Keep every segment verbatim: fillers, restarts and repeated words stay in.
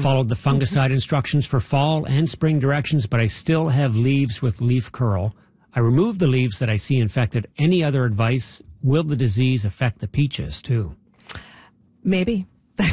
followed the fungicide instructions for fall and spring directions, but I still have leaves with leaf curl. I removed the leaves that I see infected. Any other advice? Will the disease affect the peaches too? Maybe.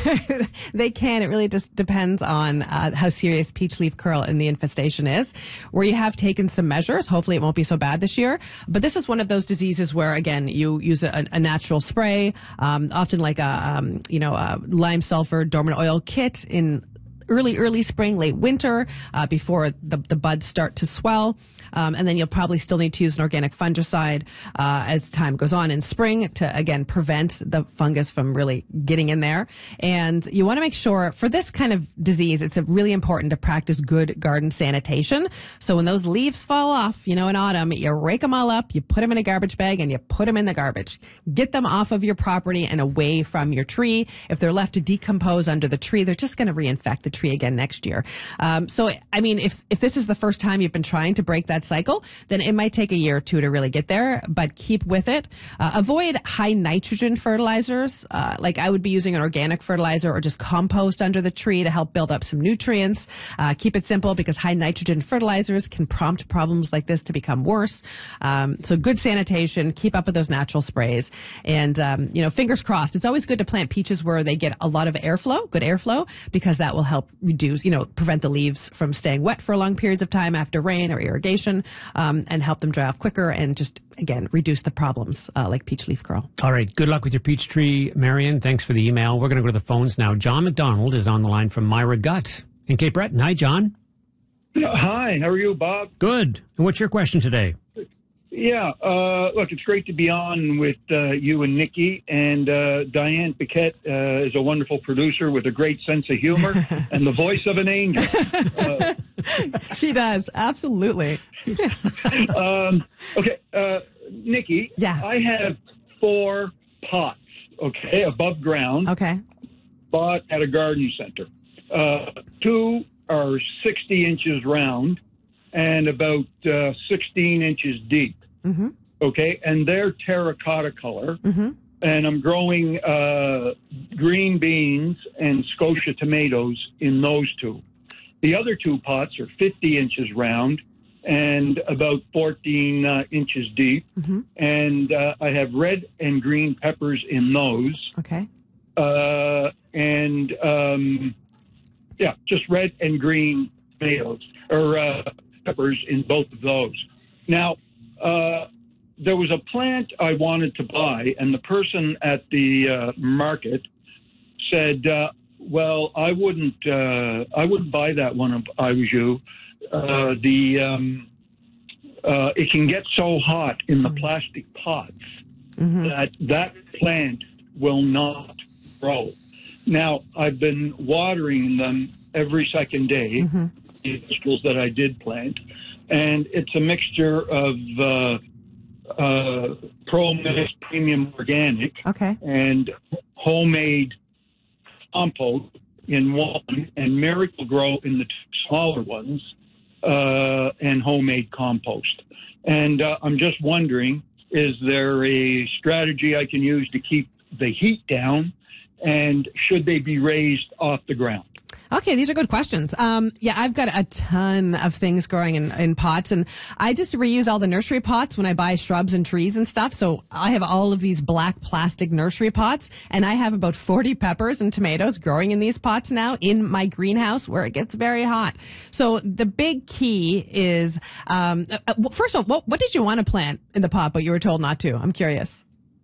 They can. It really just depends on uh, how serious peach leaf curl and the infestation is. Where you have taken some measures, hopefully it won't be so bad this year. But this is one of those diseases where, again, you use a, a natural spray, um, often like a um, you know a lime sulfur dormant oil kit in early, early spring, late winter, uh, before the, the buds start to swell. Um, and then you'll probably still need to use an organic fungicide uh, as time goes on in spring to, again, prevent the fungus from really getting in there. And you want to make sure, for this kind of disease, it's really important to practice good garden sanitation. So when those leaves fall off, you know, in autumn, you rake them all up, you put them in a garbage bag, and you put them in the garbage. Get them off of your property and away from your tree. If they're left to decompose under the tree, they're just going to reinfect the tree again next year. Um, so, I mean, if, if this is the first time you've been trying to break that cycle, then it might take a year or two to really get there, but keep with it. Uh, avoid high nitrogen fertilizers. Uh, like I would be using an organic fertilizer or just compost under the tree to help build up some nutrients. Uh, keep it simple because high nitrogen fertilizers can prompt problems like this to become worse. Um, so good sanitation, keep up with those natural sprays. And, um, you know, fingers crossed. It's always good to plant peaches where they get a lot of airflow, good airflow, because that will help reduce, you know, prevent the leaves from staying wet for long periods of time after rain or irrigation. Um, and help them dry off quicker and just, again, reduce the problems uh, like peach leaf curl. All right. Good luck with your peach tree, Marion. Thanks for the email. We're going to go to the phones now. John McDonald is on the line from Myra Gut in Cape Breton. Hi, John. Hi. How are you, Bob? Good. And what's your question today? Yeah. Uh, look, it's great to be on with uh, you and Nikki. And uh, Diane Paquette uh, is a wonderful producer with a great sense of humor and the voice of an angel. Uh, she does. Absolutely. um, okay. Uh, Nikki, yeah. I have four pots, okay, above ground. Okay. Bought at a garden center. Uh, two are sixty inches round and about uh, sixteen inches deep. Mm-hmm. Okay, and they're terracotta color. Mm-hmm. And I'm growing uh, green beans and Scotia tomatoes in those two. The other two pots are fifty inches round and about fourteen uh, inches deep. Mm-hmm. And uh, I have red and green peppers in those. Okay. Uh, and, um, yeah, just red and green tomatoes or uh, peppers in both of those. Now, uh, there was a plant I wanted to buy, and the person at the uh, market said, uh, well, I wouldn't uh, I wouldn't buy that one if I was you. Uh, the um, uh, it can get so hot in the plastic pots mm-hmm. that that plant will not grow. Now, I've been watering them every second day, mm-hmm. the vegetables that I did plant, and it's a mixture of uh, uh, Pro Mix Premium Organic okay. and homemade compost in one, and Miracle Grow in the two smaller ones, uh, and homemade compost. And uh, I'm just wondering, is there a strategy I can use to keep the heat down, and should they be raised off the ground? Okay, these are good questions. Um, yeah, I've got a ton of things growing in, in pots, and I just reuse all the nursery pots when I buy shrubs and trees and stuff. So I have all of these black plastic nursery pots, and I have about forty peppers and tomatoes growing in these pots now in my greenhouse where it gets very hot. So the big key is, um, uh, first of all, what, what did you want to plant in the pot, but you were told not to? I'm curious.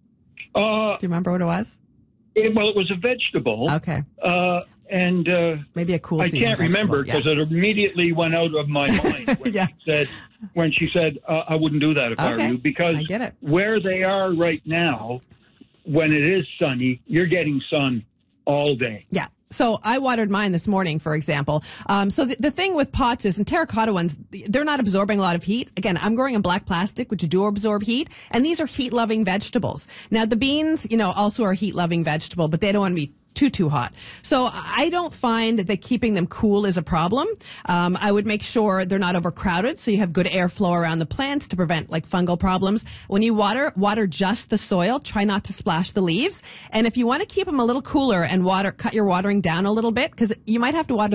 Uh, Do you remember what it was? It, well, it was a vegetable. Okay. Uh, And uh, maybe a cool. I can't remember because yeah. it immediately went out of my mind when yeah. she said when she said uh, I wouldn't do that if okay. I were you, because I get it. Where they are right now, when it is sunny, you're getting sun all day. Yeah. So I watered mine this morning, for example. Um, so the, the thing with pots is, and terracotta ones, they're not absorbing a lot of heat. Again, I'm growing in black plastic, which do absorb heat, and these are heat-loving vegetables. Now, the beans, you know, also are a heat-loving vegetable, but they don't want to be too, too hot. So I don't find that keeping them cool is a problem. Um, I would make sure they're not overcrowded, so you have good airflow around the plants to prevent like fungal problems. When you water, water just the soil. Try not to splash the leaves. And if you want to keep them a little cooler and water, cut your watering down a little bit, because you might have to water